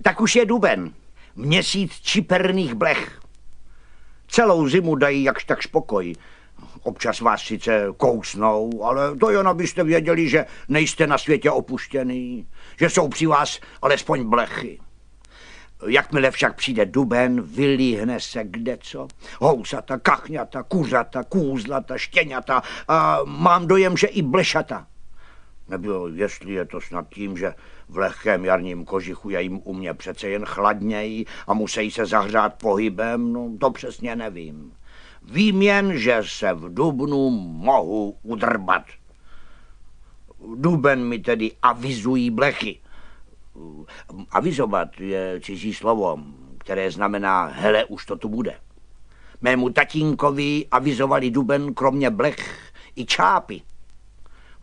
Tak už je duben. Měsíc čiperných blech. Celou zimu dají jakž tak spokoj. Občas vás sice kousnou, ale to jen abyste věděli, že nejste na světě opuštěný, že jsou při vás alespoň blechy. Jakmile však přijde duben, vylíhne se kdeco. Housata, kachňata, kuřata, kůzlata, štěňata a mám dojem, že i blešata. Nebo jestli je to snad tím, že v lehkém jarním kožichu je jim u mě přece jen chladněji a musí se zahřát pohybem, no to přesně nevím. Vím jen, že se v dubnu mohu udrbat. Duben mi tedy avizují blechy. Avizovat je cizí slovo, které znamená hele, už to tu bude. Mému tatínkovi avizovali duben kromě blech i čápy.